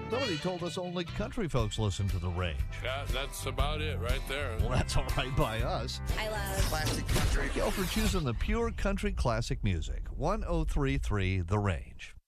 Somebody told us only country folks listen to The Range. Yeah, that's about it right there. Well, that's all right by us. I love Classic country. Thank y'all for choosing the pure country classic music. 103.3 The Range.